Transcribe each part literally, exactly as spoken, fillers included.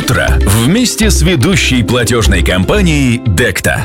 утро вместе с ведущей платежной компанией Декта.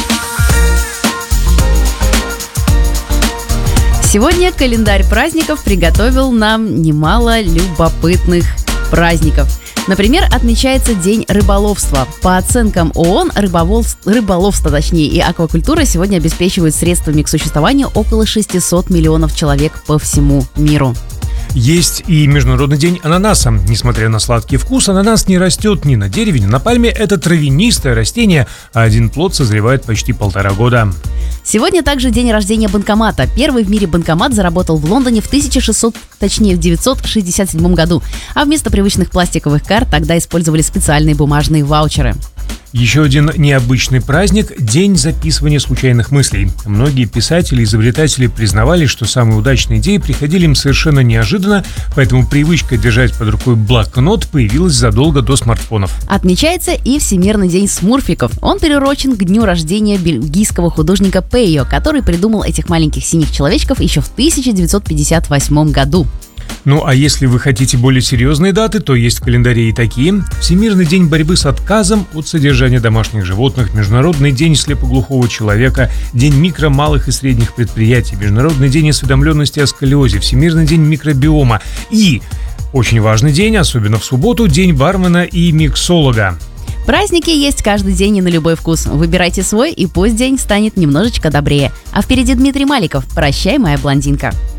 Сегодня календарь праздников приготовил нам немало любопытных праздников. Например, отмечается День рыболовства. По оценкам ООН, рыболовство, рыболовство, точнее, и аквакультура сегодня обеспечивают средствами к существованию около шестьсот миллионов человек по всему миру. Есть и Международный день ананаса. Несмотря на сладкий вкус, ананас не растет ни на дереве, ни на пальме. Это травянистое растение, а один плод созревает почти полтора года. Сегодня также день рождения банкомата. Первый в мире банкомат заработал в Лондоне в тысяча шестисотом, точнее в девятьсот шестьдесят седьмом году. А вместо привычных пластиковых карт тогда использовали специальные бумажные ваучеры. Еще один необычный праздник – День записывания случайных мыслей. Многие писатели и изобретатели признавали, что самые удачные идеи приходили им совершенно неожиданно, поэтому привычка держать под рукой блокнот появилась задолго до смартфонов. Отмечается и Всемирный день смурфиков. Он приурочен к дню рождения бельгийского художника Пейо, который придумал этих маленьких синих человечков еще в тысяча девятьсот пятьдесят восьмом году. Ну а если вы хотите более серьезные даты, то есть в календаре и такие: Всемирный день борьбы с отказом от содержания домашних животных, Международный день слепоглухого человека, День микро, малых и средних предприятий, Международный день осведомленности о сколиозе, Всемирный день микробиома и, очень важный день, особенно в субботу, День бармена и миксолога. Праздники есть каждый день и на любой вкус. Выбирайте свой, и пусть день станет немножечко добрее. А впереди Дмитрий Маликов. Прощай, моя блондинка.